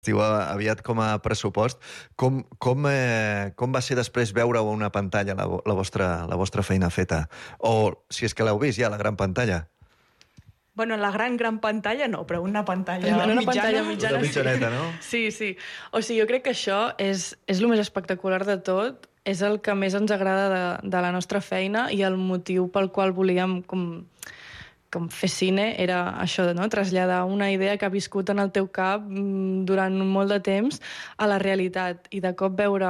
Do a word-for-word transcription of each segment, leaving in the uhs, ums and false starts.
diu aviat com a pressupost. Com, com, eh, com va ser després veure una pantalla la, la, vostra, la vostra feina feta? O, si és que l'heu vist ja, la gran pantalla. Bueno, la gran, gran pantalla no, però una pantalla una mitjana. pantalla mitjana, una mitjaneta, no? Sí, sí. O sigui, jo crec que això és, és el més espectacular de tot, és el que més ens agrada de, de la nostra feina i el motiu pel qual volíem com, com fer cine era això, no? Traslladar una idea que ha viscut en el teu cap durant molt de temps a la realitat i de cop veure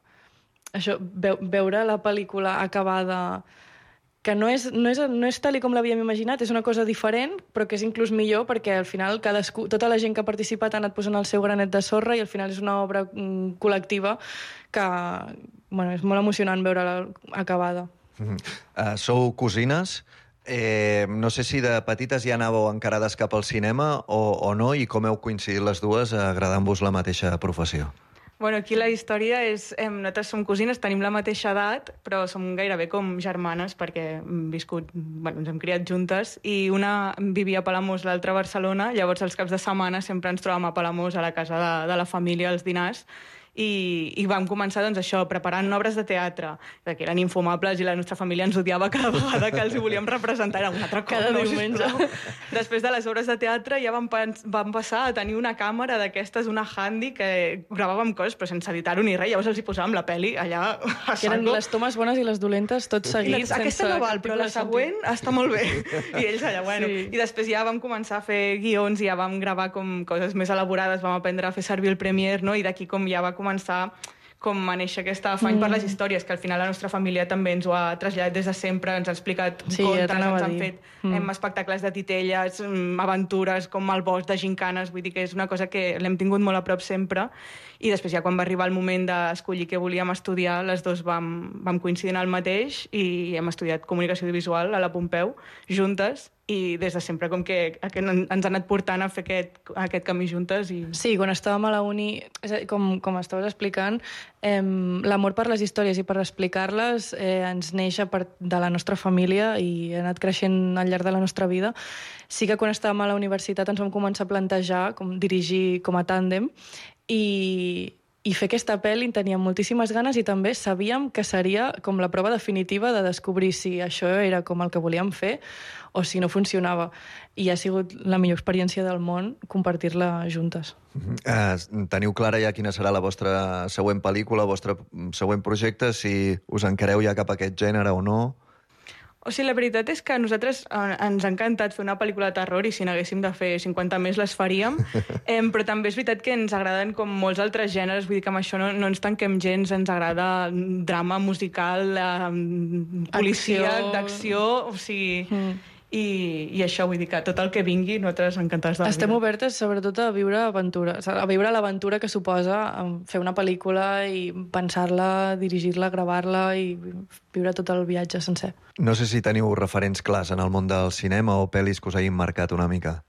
això, veure la pel·lícula acabada que no és, no és, no és tal com l'havíem imaginat, és una cosa diferent, però que és inclús millor perquè al final cadascú, tota la gent que ha participat ha anat posant el seu granet de sorra i al final és una obra mm, col·lectiva que bueno, és molt emocionant veure-la acabada. Mm-hmm. Uh, sou cosines. Eh, no sé si de petites ja anàveu encarades cap al cinema o, o no, i com heu coincidit les dues agradant-vos la mateixa professió? Bueno, aquí la història és... Eh, nosaltres som cosines, tenim la mateixa edat, però som gairebé com germanes, perquè hem viscut... Bueno, ens hem criat juntes, i una vivia a Palamós, l'altra a Barcelona, llavors els caps de setmana sempre ens trobàvem a Palamós, a la casa de, de la família, als dinars, i, i vam començar, doncs, això, preparant obres de teatre, que eren infumables i la nostra família ens odiava cada vegada que els hi volíem representar, era una altra cosa. Cada no, diumenge. Després de les obres de teatre ja vam, vam passar a tenir una càmera d'aquestes, una handy, que gravàvem coses però sense editar-ho ni res, llavors els hi posàvem la peli allà a que eren saco. Les tomes bones i les dolentes, tot seguit. Aquesta no val, però la següent està molt bé. I ells allà, bueno. Sí. I després ja vam començar a fer guions i ja vam gravar com coses més elaborades, vam aprendre a fer servir el Premiere, no? I d'aquí com ja va començar com a néixer aquest afany mm. per les històries, que al final la nostra família també ens ho ha traslladat des de sempre, ens ha explicat sí, contes, ja ens han fet mm. hem, espectacles de titelles, aventures, com al bosc, de gincanes, vull dir que és una cosa que l'hem tingut molt a prop sempre, i després ja quan va arribar el moment d'escollir què volíem estudiar, les dues vam, vam coincidir en el mateix i hem estudiat comunicació audiovisual a la Pompeu, juntes, i des de sempre com que ens ha anat portant a fer aquest, aquest camí juntes. I... Sí, quan estàvem a la uni, com, com estaves explicant, eh, l'amor per les històries i per explicar-les eh, ens neix a part de la nostra família i ha anat creixent al llarg de la nostra vida. Sí que quan estàvem a la universitat ens vam començar a plantejar com dirigir com a tàndem i... i fer aquesta pel·li en teníem moltíssimes ganes i també sabíem que seria com la prova definitiva de descobrir si això era com el que volíem fer o si no funcionava. I ha sigut la millor experiència del món compartir-la juntes. Uh, teniu clara ja quina serà la vostra següent pel·lícula, el vostre següent projecte, si us encareu ja cap a aquest gènere o no? O sigui, la veritat és que a nosaltres eh, ens ha encantat fer una pel·lícula de terror i si n'haguéssim de fer cinquanta més les faríem, eh, però també és veritat que ens agraden com molts altres gèneres, vull dir que amb això no, no ens tanquem gens, ens agrada drama musical, eh, policia, d'acció, o sigui... Mm. I, i això, vull dir que tot el que vingui nosaltres encantats de la Estem vida. obertes sobretot a viure aventures, a viure l'aventura que suposa fer una pel·lícula i pensar-la, dirigir-la, gravar-la i viure tot el viatge sencer. No sé si teniu referents clars en el món del cinema o pel·lis que us hagin marcat una mica.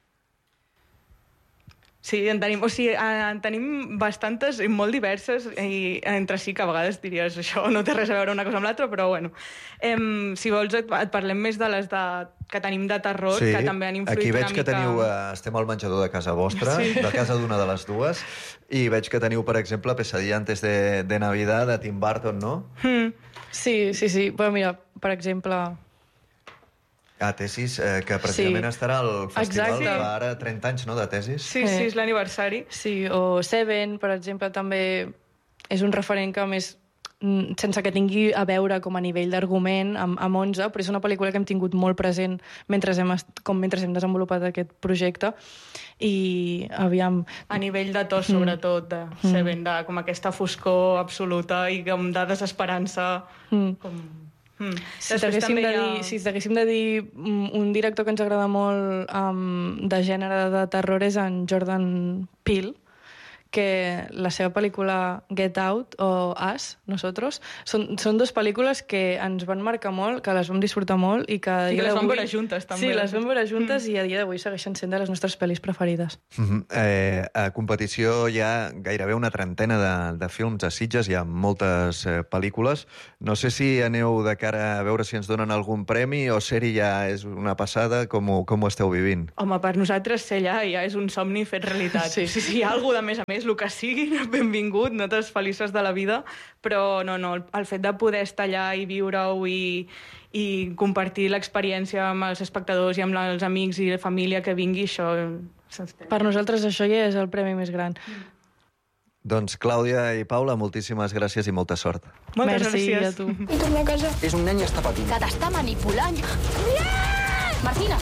Sí, en tenim, o sigui, en tenim bastantes i molt diverses i entre si que a vegades diries això no té res a veure una cosa amb l'altra, però bueno. Em, si vols et, et parlem més de les de, que tenim de terror, sí, que també han influït aquí veig una que mica... teniu, eh, estem al menjador de casa vostra, sí. de casa d'una de les dues, i veig que teniu, per exemple, Pesadilla antes de, de Navidad, de Tim Burton, no? Mm. Sí, sí, sí. Bueno, mira, per exemple... Ah, Tesis, eh, que precisament sí. estarà al festival Exacte. de ara trenta anys, no?, de Tesis. Sí, sí, és l'aniversari. Sí, o Seven, per exemple, també és un referent que, més, sense que tingui a veure com a nivell d'argument amb, amb onze, però és una pel·lícula que hem tingut molt present mentre hem, com mentre hem desenvolupat aquest projecte i aviam... A nivell de to, sobretot, de mm. Seven, de com aquesta foscor absoluta i com de desesperança, mm. com... Mm. Si t'haguéssim de, ha... si t'haguéssim de dir un director que ens agrada molt um, de gènere de terror és en Jordan Peele, que la seva pel·lícula Get Out o Us, Nosotros, són, són dues pel·lícules que ens van marcar molt, que les vam disfrutar molt i que... I que les vam veure juntes, també. Sí, les vam veure juntes mm. i a dia d'avui segueixen sent de les nostres pel·lis preferides. Mm-hmm. eh, a competició hi ha gairebé una trentena de, de films a Sitges, hi ha moltes eh, pel·lícules. No sé si aneu de cara a veure si ens donen algun premi o ser-hi ja és una passada, com ho, com ho esteu vivint? Home, per nosaltres ser allà ja és un somni fet realitat. Sí. Si, si hi ha alguna de més a més, el que sigui, benvingut, nosaltres felices de la vida, però no, no, el fet de poder estar allà i viure-ho i, i compartir l'experiència amb els espectadors i amb els amics i la família que vingui, això... Per nosaltres això ja és el premi més gran. Mm. Doncs Clàudia i Paula, moltíssimes gràcies i molta sort. Moltes Merci, gràcies. a tu. I tornar a casa. És un nen i està patint. Que t'està manipulant. Yeah! Martina!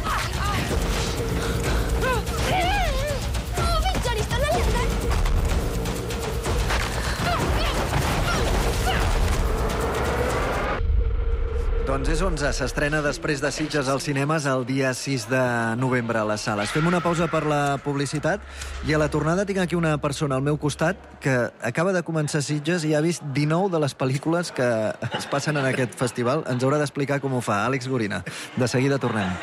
Oh, Víctor, estàs alertant? Doncs és onze, s'estrena després de Sitges als cinemes el dia sis de novembre a les sales. Fem una pausa per la publicitat i a la tornada tinc aquí una persona al meu costat que acaba de començar Sitges i ha vist dinou de les pel·lícules que es passen en aquest festival. Ens haurà d'explicar com ho fa. Àlex Gorina. De seguida tornem.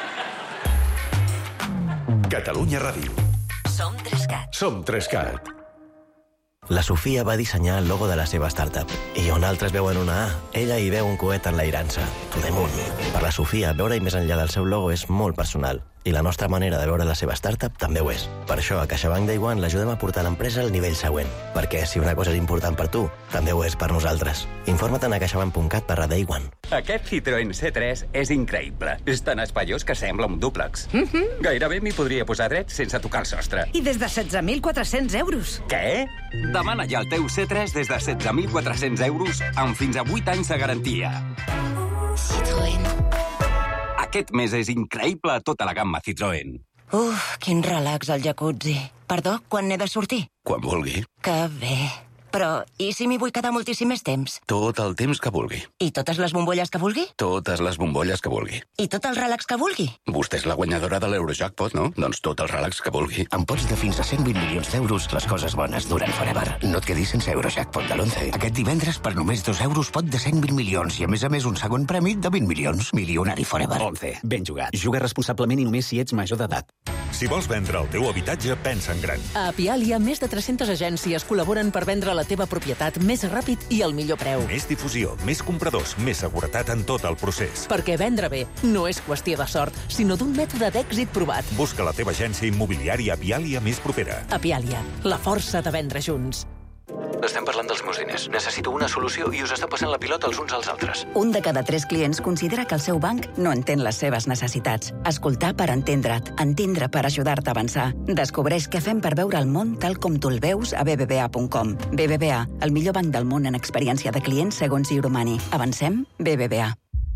Catalunya Ràdio. Som Trescat. Som Trescat. La Sofia va dissenyar el logo de la seva startup. I on altres veuen una A, ella hi veu un coet enlairança. To the moon. Per la Sofia, veure-hi més enllà del seu logo és molt personal. I la nostra manera de veure la seva startup també ho és. Per això, a CaixaBank Day One l'ajudem a portar l'empresa al nivell següent. Perquè si una cosa és important per tu, també ho és per nosaltres. Informa't a caixabank punt cat barra day one. Aquest Citroën C tres és increïble. És tan espaiós que sembla un dúplex. Mm-hmm. Gairebé m'hi podria posar dret sense tocar el sostre. I des de setze mil quatre-cents euros. Què? Demana ja el teu C tres des de setze mil quatre-cents euros amb fins a vuit anys de garantia. Citroën. Aquest mes és increïble a tota la gamma Citroën. Uf, quin relax al jacuzzi. Perdó, quan n'he de sortir? Quan vulgui. Que bé. Però, i si m'hi vull quedar moltíssim més temps? Tot el temps que vulgui. I totes les bombolles que vulgui? Totes les bombolles que vulgui. I tot el relax que vulgui? Vostè és la guanyadora de l'Eurojackpot, no? Doncs tot el relax que vulgui. Amb pots de fins a cent vint milions d'euros, les coses bones duren forever. No et quedis sense Eurojackpot de l'onze. Aquest divendres, per només dos euros, pot de cent vint milions i, a més a més, un segon premi de vint milions. Milionari forever. onze. Ben jugat. Juga responsablement i només si ets major d'edat. Si vols vendre el teu habitatge, pensa en gran. A Apialia, més de tres-centes agències col·laboren per vendre la teva propietat més ràpid i al millor preu. Més difusió, més compradors, més seguretat en tot el procés. Perquè vendre bé no és qüestió de sort, sinó d'un mètode d'èxit provat. Busca la teva agència immobiliària Apialia més propera. Apialia, la força de vendre junts. Estem parlant dels meus diners. Necessito una solució i us està passant la pilota els uns als altres. Un de cada tres clients considera que el seu banc no entén les seves necessitats. Escoltar per entendre't. Entendre per ajudar-te a avançar. Descobreix què fem per veure el món tal com tu el veus a b b v a punt com. B B V A, el millor banc del món en experiència de clients segons Euromani. Avancem? B B V A.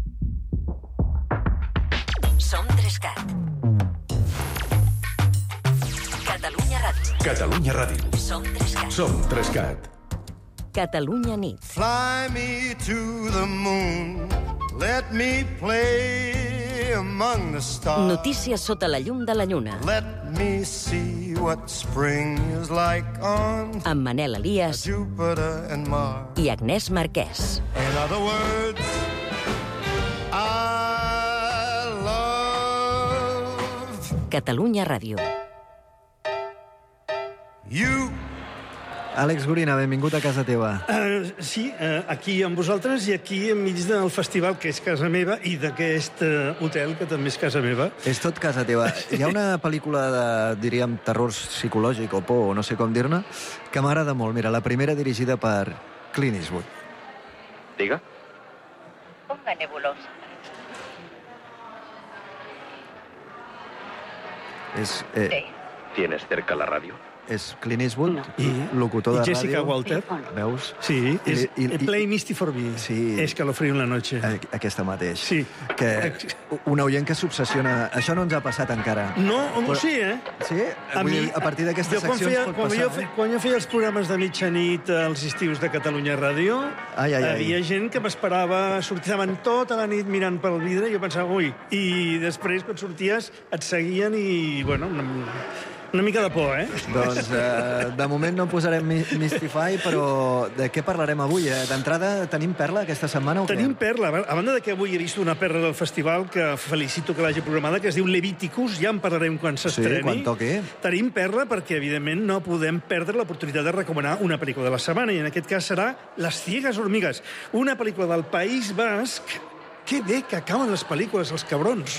Som Trescat. Catalunya Ràdio. Catalunya Ràdio. Som Trescat. Som Trescat. Catalunya nit. Fly me to the moon, let me play among the stars. Notícies sota la llum de la lluna. Let me see what spring is like on Amb Manel Elias Jupiter and Mars. i Agnès Marquès. In other words, I love Catalunya Ràdio. you. Àlex Gorina, benvingut a casa teva. Uh, sí, uh, aquí amb vosaltres i aquí enmig del festival, que és casa meva, i d'aquest uh, hotel, que també és casa meva. És tot casa teva. Hi ha una pel·lícula de, diríem, terror psicològic o por, o no sé com dir-ne, que m'agrada molt. Mira, la primera dirigida per Clint Eastwood. Diga. Ponga nebulós. És... Eh, sí. ¿Tienes cerca la radio? És Clint Eastwood, no. I, locutor de I Jessica ràdio. Walter. Veus? Sí, és I, i, Play Misty for Me. Sí. Escalofrío en la noche. Aquesta mateix. Sí. Que un oient que s'obsessiona... Això no ens ha passat encara. No, home, Però... sí, eh? Sí? A, Vull mi, dir, a partir d'aquestes seccions feia, pot quan passar. Jo fe, quan jo feia els programes de mitjanit als estius de Catalunya Ràdio, ai, ai, ai. havia gent que m'esperava, sortiaven tota la nit mirant pel vidre i jo pensava, ui, i després quan sorties et seguien i, bueno... Una mica de por, eh? Doncs eh, de moment no posarem Mystify, però de què parlarem avui? Eh? D'entrada, tenim perla aquesta setmana o què? Tenim perla. A banda de que avui he vist una perla del festival que felicito que l'hagi programada, que es diu Leviticus, ja en parlarem quan s'estreni. Sí, quan toqui. Tenim perla perquè, evidentment, no podem perdre l'oportunitat de recomanar una pel·lícula de la setmana, i en aquest cas serà Las ciegas hormigas, una pel·lícula del País Basc. Que bé que acaben les pel·lícules, els cabrons.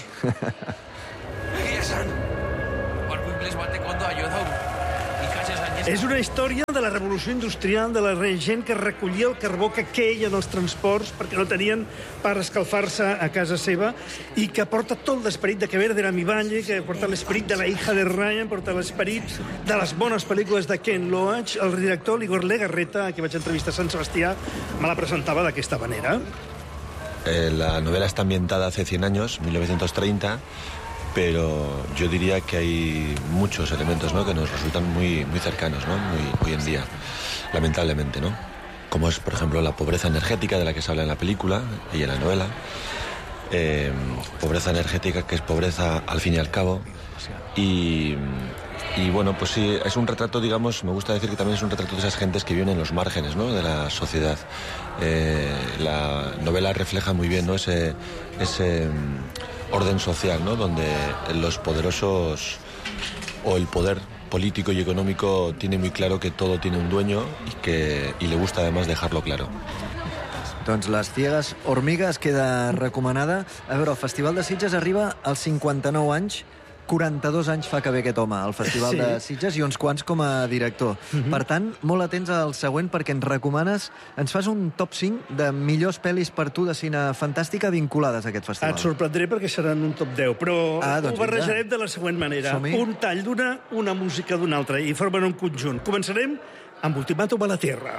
És una història de la revolució industrial, de la gent que recollia el carbó que queia en els transports perquè no tenien per escalfar-se a casa seva, i que porta tot l'esperit de Que Verde era mi valle, que porta l'esperit de La hija de Ryan, porta l'esperit de les bones pel·lícules de Ken Loach. El director, l'Igor Legarreta, a qui vaig entrevistar a Sant Sebastià, me la presentava d'aquesta manera. Eh, la novela está ambientada hace cien años, mil novecientos treinta, pero yo diría que hay muchos elementos, ¿no?, que nos resultan muy, muy cercanos, ¿no?, muy, hoy en día, lamentablemente, ¿no? Como es, por ejemplo, la pobreza energética de la que se habla en la película y en la novela. Eh, pobreza energética, que es pobreza al fin y al cabo. Y, y bueno, pues sí, es un retrato, digamos, me gusta decir que también es un retrato de esas gentes que viven en los márgenes, ¿no?, de la sociedad. Eh, la novela refleja muy bien, ¿no?, ese, ese orden social, ¿no?, donde los poderosos o el poder político y económico tiene muy claro que todo tiene un dueño y que y le gusta además dejarlo claro. Doncs Les ciegas hormigues queda recomanada. A veure, el Festival de Sitges arriba als cinquanta-nou anys. quaranta-dos anys fa que ve aquest home al Festival sí. de Sitges, i uns quants com a director. Uh-huh. Per tant, molt atents al següent, perquè ens recomanes, ens fas un top cinc de millors pel·lis per tu de cine fantàstica vinculades a aquest festival. Et sorprendré perquè seran un top deu, però ah, doncs ho barrejarem de la següent manera. Som-hi. Un tall d'una, una música d'una altra, i formen un conjunt. Començarem amb Ultimàtum a la Terra.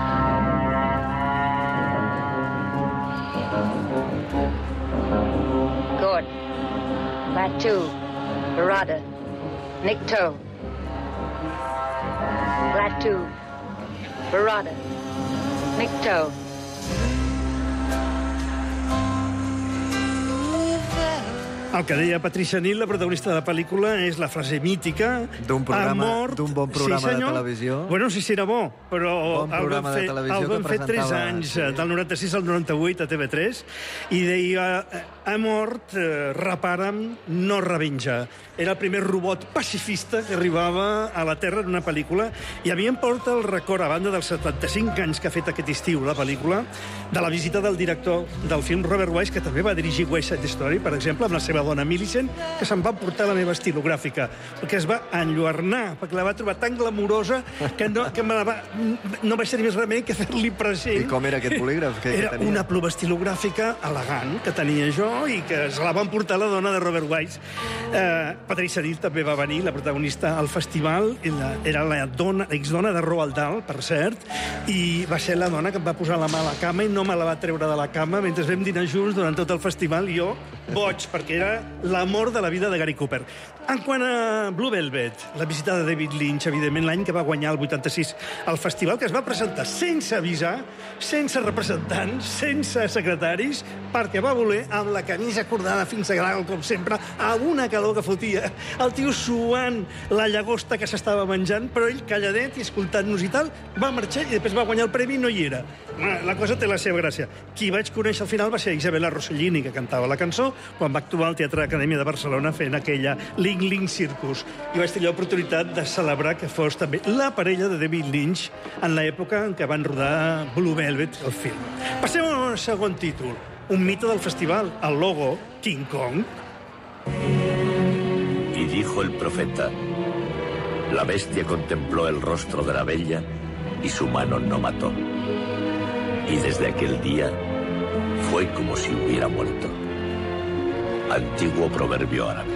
Good. Batu. Barada. Nikto. Batu. Barada. Nikto. El que deia Patricia Neal, la protagonista de la pel·lícula, és la frase mítica. D'un programa, mort... d'un bon programa sí, de televisió. Bueno, no sé si era bo, però bon el van fer, el van fer tres anys, sí. del noranta-sis al noranta-vuit a T V tres, i deia, ha mort, eh, repara'm, no revenja. Era el primer robot pacifista que arribava a la Terra en una pel·lícula, i a mi em porta el record, a banda dels setanta-cinc anys que ha fet aquest estiu la pel·lícula, de la visita del director del film, Robert Wise, que també va dirigir West Side Story, per exemple, amb la seva dona Millicent, que se'n va portar la meva estilogràfica, perquè es va enlluernar, perquè la va trobar tan glamurosa que no, que me la va, no vaig tenir més remei que fer-li present. I com era aquest bolígraf? Que, era que tenia? Una ploma estilogràfica elegant que tenia jo i que se la van portar la dona de Robert Wise. Eh, Patricia Neal també va venir, la protagonista, al festival. La, era la dona, exdona de Roald Dahl, per cert, i va ser la dona que em va posar la mà a la cama i no me la va treure de la cama mentre vam dinar junts durant tot el festival, i jo boig, perquè era l'amor de la vida de Gary Cooper. En quant a Blue Velvet, la visita de David Lynch, evidentment, l'any que va guanyar el vuitanta-sis al festival, que es va presentar sense avisar, sense representants, sense secretaris, perquè va voler, amb la camisa cordada fins a dalt, com sempre, amb una calor que fotia, el tio suant la llagosta que s'estava menjant, però ell calladet i escoltant-nos i tal, va marxar i després va guanyar el premi i no hi era. La cosa té la seva gràcia. Qui vaig conèixer al final va ser Isabella Rossellini, que cantava la cançó, quan va actuar al Teatre Acadèmia de Barcelona fent aquella Ling Ling Circus. I vaig tenir l'oportunitat de celebrar que fos també la parella de David Lynch en l'època en què van rodar Blue Velvet, el film. Passem al segon títol, un mite del festival, el logo King Kong. Y dijo el profeta, la bestia contempló el rostro de la bella y su mano no mató. Y desde aquel día fue como si hubiera muerto. Antiguo proverbio árabe.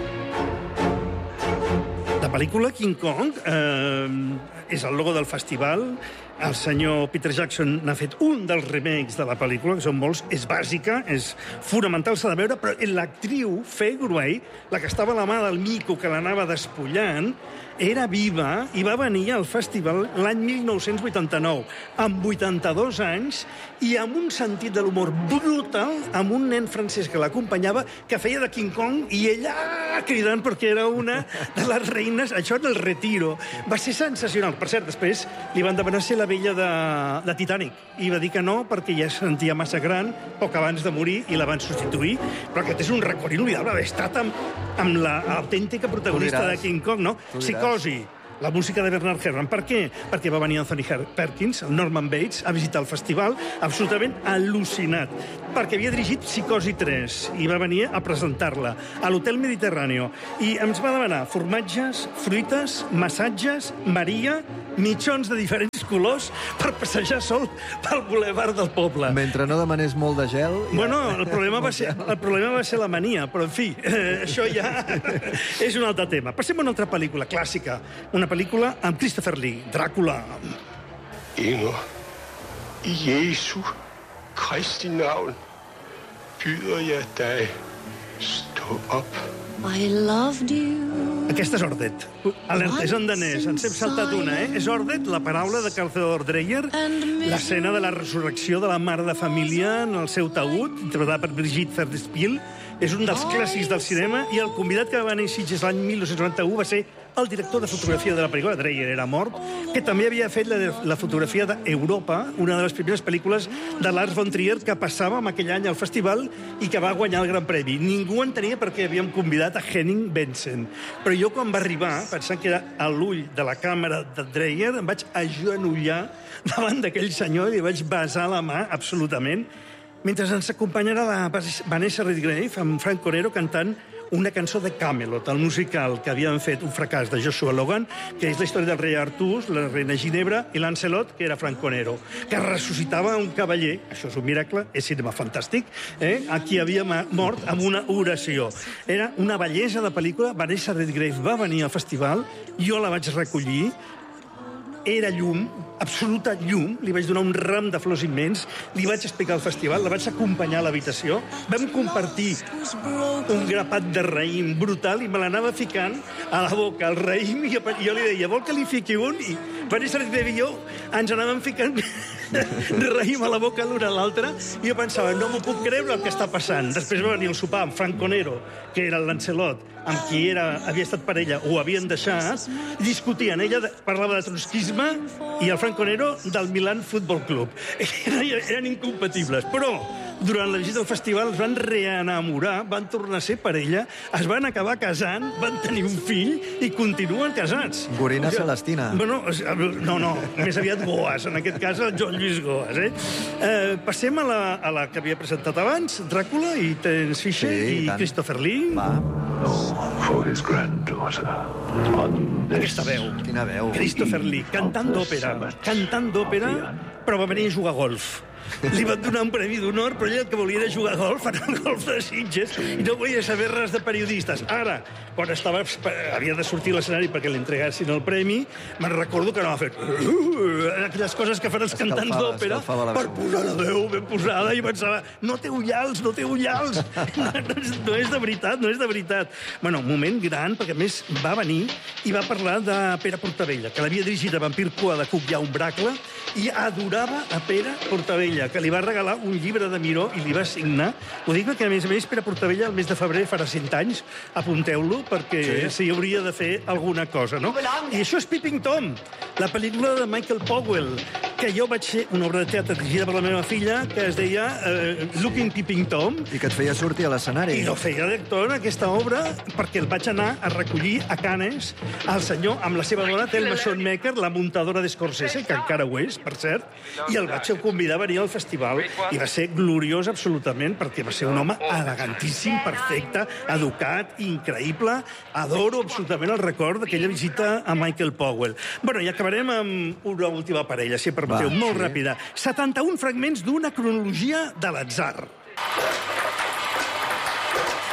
La pel·lícula King Kong eh, és el logo del festival, el senyor Peter Jackson n'ha fet un dels remakes de la pel·lícula, que són molts, és bàsica, és fonamental, s'ha de veure, però l'actriu Faye Dunaway, la que estava a la mà del mico que l'anava despullant, era viva i va venir al festival l'any mil nou-cents vuitanta-nou, amb vuitanta-dos anys i amb un sentit de l'humor brutal, amb un nen francès que l'acompanyava, que feia de King Kong, i ella ah, cridant perquè era una de les reines, això en el Retiro. Va ser sensacional. Per cert, després li van demanar ser la vella de, de Titanic, i va dir que no, perquè ja es sentia massa gran, poc abans de morir, i la van substituir. Però aquest és un record inolvidable, haver estat amb, amb l'autèntica protagonista de King Kong, no? Psicosi, la música de Bernard Herrmann. Per què? Perquè va venir Anthony Perkins, el Norman Bates, a visitar el festival, absolutament al·lucinat, perquè havia dirigit Psicosi tres i va venir a presentar-la a l'Hotel Mediterráneo. I ens va demanar formatges, fruites, massatges, Maria, mitjons de diferents colors per passejar sol pel bulevard del poble. Mentre no demanés molt de gel... Ja... Bueno, el problema, va ser, el problema va ser la mania, però, en fi, eh, això ja és un altre tema. Passem a una altra pel·lícula clàssica, una pel·lícula amb Christopher Lee, Dràcula. Inger, i Jesu Kristi navn byder jeg dig, stå op. I loved you. Aquesta és Ordet. Alerta, és en danès. Ens hem saltat una, eh? És Ordet, la paraula de Carl Theodor Dreyer, l'escena de la resurrecció de la mare de família en el seu taüt, interpretada per Brigitte Verdespiel. És un dels clàssics del cinema i el convidat que va venir a Sitges l'any mil nou-cents noranta-u va ser el director de fotografia de la pel·lícula, Dreyer era mort, que també havia fet la, la fotografia d'Europa, una de les primeres pel·lícules de Lars von Trier que passava en aquell any al festival i que va guanyar el Gran Premi. Ningú entenia per què havíem convidat a Henning Bensen. Però jo, quan va arribar, pensant que era a l'ull de la càmera de Dreyer, em vaig agenollar davant d'aquell senyor i li vaig besar la mà absolutament, mentre ens acompanyarà la Vanessa Redgrave amb Frank Conero cantant una cançó de Camelot, el musical que havien fet un fracàs de Joshua Logan, que és la història del rei Artús, la reina Ginebra i Lancelot, que era Frank Conero, que ressuscitava un cavaller, això és un miracle, és cinema fantàstic, eh? a qui havia mort amb una oració. Era una bellesa de pel·lícula. Vanessa Redgrave va venir al festival, jo la vaig recollir, era llum, absoluta llum, li vaig donar un ram de flors immens, li vaig explicar al festival, la vaig acompanyar a l'habitació, vam compartir un grapat de raïm brutal i me l'anava ficant a la boca, el raïm, i jo li deia, vol que li fiqui un? I Vanessa Redgrave i jo ens anàvem ficant raïm a la boca l'una a l'altra, i jo pensava, no m'ho puc creure el que està passant. Després va venir el sopar amb Frank Conero, que era el Lancelot, amb qui era, havia estat parella o havien deixat, discutien. Ella parlava de trotskisme i el Frank Conero del Milan Futbol Club. Eren incompatibles, però durant la visita al festival es van reenamorar, van tornar a ser parella, es van acabar casant, van tenir un fill i continuen casats. Gorina o sigui, Celestina. Bueno, no, no, més aviat Goas, en aquest cas el Joan Lluís Goas. Eh? Eh, passem a la, a la que havia presentat abans, Dràcula i Terence Fisher sí, i tant. Christopher Lee. Va. For his granddaughter. Aquesta veu. Quina veu. Christopher Lee, cantant d'òpera. Cantant d'òpera, però va venir a jugar a golf. Li van donar un premi d'honor, però ell el que volia era jugar a golf, en el golf de Sitges, i no volia saber res de periodistes. Ara, quan estava, havia de sortir a l'escenari perquè li entregassin el premi, me'n recordo que anava fent uh, aquelles coses que fan els cantants d'òpera per posar la veu ben posada, i pensava, no té ullals, no té ullals. No, no és de veritat, no és de veritat. Bueno, un moment gran, perquè a més va venir i va parlar de Pere Portabella, que l'havia dirigit a Vampir Cua de Cuc, ja un bracle, i adorava a Pere Portabella, que li va regalar un llibre de Miró i li va signar. Ho dic perquè, a més a més, Pere Portabella el mes de febrer farà cent anys, apunteu-lo, perquè sí. s'hi hauria de fer alguna cosa, no? I això és Peeping Tom, la pel·lícula de Michael Powell, que jo vaig ser una obra de teatre dirigida per la meva filla, que es deia uh, Looking Peeping Tom. I que et feia sortir a l'escenari. I no feia d'actor en aquesta obra, perquè el vaig anar a recollir a Cannes al senyor amb la seva dona, Thelma Schoonmaker, la muntadora d'Scorsese, que encara ho és, per cert, i el vaig convidar a venir al festival, i va ser gloriós absolutament, perquè va ser un home elegantíssim, perfecte, educat, increïble. Adoro absolutament el record d'aquella visita a Michael Powell. Bueno, i acabarem amb una última parella, si permeteu, va, molt sí. ràpida. setanta-un fragments d'una cronologia de l'atzar.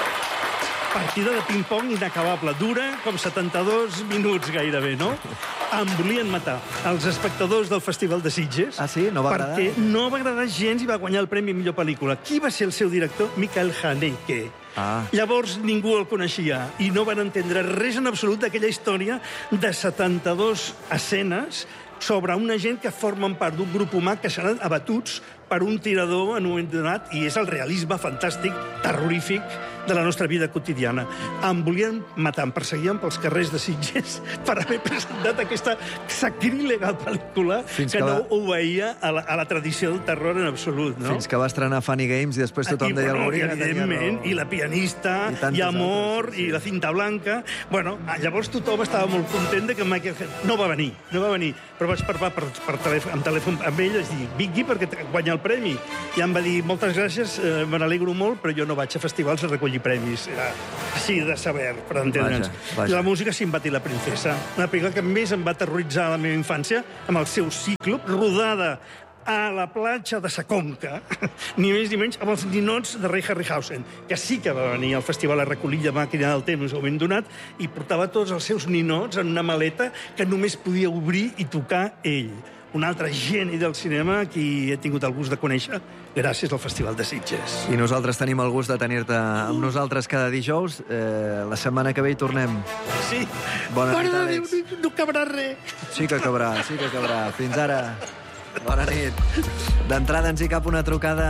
Partida de ping-pong inacabable. Dura com setanta-dos minuts gairebé, no? em volien matar els espectadors del Festival de Sitges. Ah, sí? No va agradar? Perquè no va agradar gens i va guanyar el Premi Millor Pel·lícula. Qui va ser el seu director? Michael Haneke. Ah. Llavors ningú el coneixia i no van entendre res en absolut d'aquella història de setanta-dues escenes sobre una gent que formen part d'un grup humà que seran abatuts per un tirador en un moment donat, i és el realisme fantàstic, terrorífic, de la nostra vida quotidiana. Em volien matar, em perseguien pels carrers de Sitges per haver presentat aquesta sacrílega pel·lícula Fins que, que va... no obeïa a la, a la tradició del terror en absolut, no? Fins que va estrenar Funny Games i després tothom Aquí, deia bueno, el morir. Evidentment, i La pianista, i, i Amor, altres, sí, sí. i La cinta blanca... Bueno, llavors tothom estava molt content de que Michael no va venir, no va venir, però vaig parlar per, per telèfon, amb telèfon amb ell, és dir, vingui perquè guanya el premi. I em va dir, moltes gràcies, eh, me n'alegro molt, però jo no vaig a festivals a recollir premis. Era així de saber, per entendre'ns. La música Simbati la princesa, una pel·lícula que més em va terroritzar a la meva infància, amb el seu cíclop, rodada a la platja de sa Conca, ni més ni menys, amb els ninots de Ray Harryhausen, que sí que va venir al festival a recollir la màquina del temps o ben donat, i portava tots els seus ninots en una maleta que només podia obrir i tocar ell. Un altre geni del cinema qui he tingut el gust de conèixer gràcies al Festival de Sitges. I nosaltres tenim el gust de tenir-te amb nosaltres cada dijous. Eh, la setmana que ve hi tornem. Sí. Bona nit, Àlex. No, no cabrà res. Sí que cabrà, sí que cabrà. Fins ara. Bona nit. D'entrada ens hi cap una trucada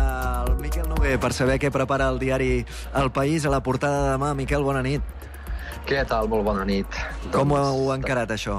al Miquel Noguer per saber què prepara el diari El País a la portada de demà. Miquel, bona nit. Què tal? Molt bona nit. Com ho heu encarat, això?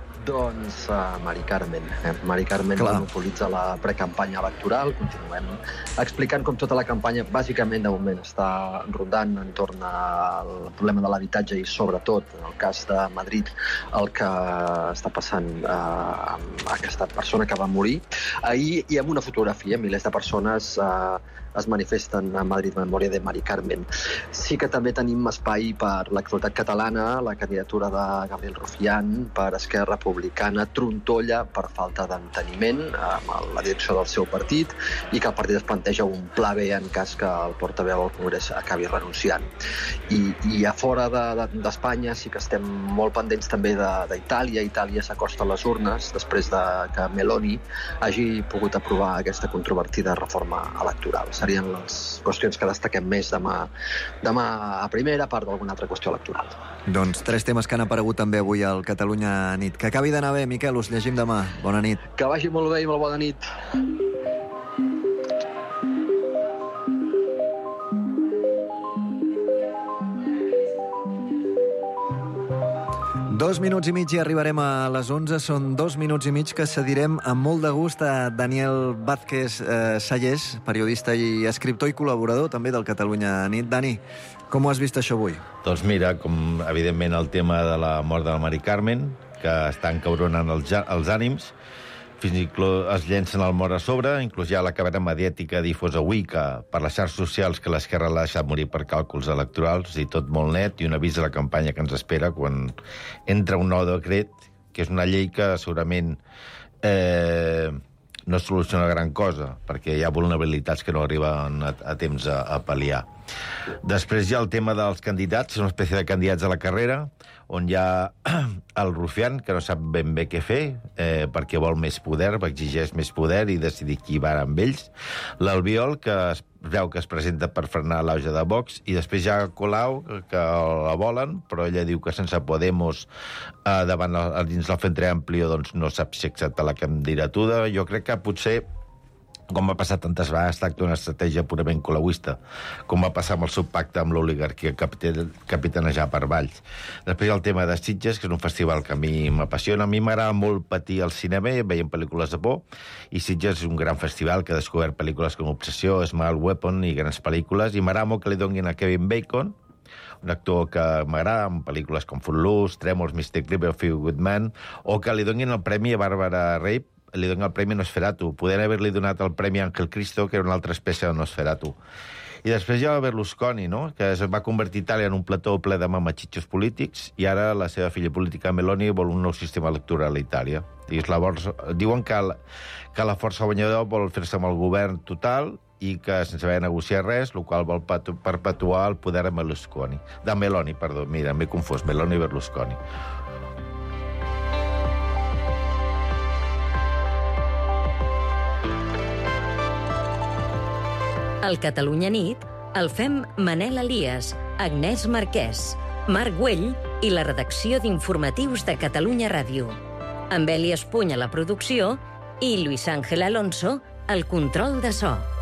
Doncs uh, Mari Carmen. Eh? Mari Carmen monopolitza la precampanya electoral. Continuem explicant com tota la campanya, bàsicament, de moment, està rondant entorn al problema de l'habitatge i, sobretot, en el cas de Madrid, el que està passant eh, amb aquesta persona que va morir ahir, i amb una fotografia, milers de persones eh, es manifesten a Madrid en memòria de Mari Carmen. Sí que també tenim espai per l'actualitat catalana, la candidatura de Gabriel Rufián per Esquerra Republicana trontolla per falta d'enteniment amb la direcció del seu partit i que el partit es planteja un pla B en cas que el portaveu al Congrés acabi renunciant. I, i a fora d'Espanya de, sí que estem molt pendents també d'Itàlia. Itàlia s'acosta a les urnes després de que Meloni hagi pogut aprovar aquesta controvertida reforma electoral. Serien les qüestions que destaquem més demà, demà a primera, part d'alguna altra qüestió electoral. Doncs tres temes que han aparegut també avui al Catalunya Nit. Que acabi d'anar bé, Miquel, us llegim demà. Bona nit. Que vagi molt bé i molt bona nit. Dos minuts i mig i arribarem a les onze. Són dos minuts i mig que cedirem amb molt de gust a Daniel Vázquez eh, Sallés, periodista i escriptor i col·laborador també del Catalunya Nit. Dani, com ho has vist això avui? Doncs mira, com evidentment el tema de la mort de la Mari Carmen, que està encabronant els, els ànims, fins i tot es llencen el mort a sobre, inclús ja la cabera mediàtica difosa avui que per les xarxes socials que l'esquerra l'ha deixat morir per càlculs electorals, i tot molt net, i un avís de la campanya que ens espera quan entra un nou decret, que és una llei que segurament eh, no soluciona gran cosa, perquè hi ha vulnerabilitats que no arriben a, a temps a, a pal·liar. Després hi ha el tema dels candidats, és una espècie de candidats a la carrera, on hi ha el Rufián, que no sap ben bé què fer, eh, perquè vol més poder, exigeix més poder i decidir qui va amb ells. L'Albiol, que es veu que es presenta per frenar l'auge de Vox, i després hi ha Colau, que la volen, però ella diu que sense Podemos eh, davant el, dins del Frente Amplio doncs no sap si accepta la candidatura. Jo crec que potser, com va passar tantes vegades, tracta una estratègia purament colauista, com va passar amb el seu pacte amb l'oligarquia capitanejar per Valls. Després hi ha el tema de Sitges, que és un festival que a mi m'apassiona. A mi m'agrada molt patir al cinema, veient pel·lícules de por, i Sitges és un gran festival que ha descobert pel·lícules com Obsessió, Small Weapon i grans pel·lícules, i m'agrada molt que li donin a Kevin Bacon, un actor que m'agrada, amb pel·lícules com Footloose, Tremors, mister Clipper, Few Good Men, o que li donin el premi a Bàrbara Rey, li donen el premi Nosferatu. Podien haver-li donat el premi Ángel Cristo, que era una altra espècie de Nosferatu. I després hi ha Berlusconi, no?, que es va convertir Itàlia en un plató ple de mamatxitxos polítics, i ara la seva filla política, Meloni, vol un nou sistema electoral a Itàlia. I la borsa, diuen que la, que la força guanyadora vol fer-se amb el govern total i que sense haver negociat res, el qual vol perpetuar el poder de Berlusconi. De Meloni, perdó, mira, m'he confós, Meloni i Berlusconi. El Catalunya Nit el fem Manel Elias, Agnès Marquès, Marc Güell i la redacció d'informatius de Catalunya Ràdio. Amb Eli Espuny a la producció i Luis Ángel Alonso al control de so.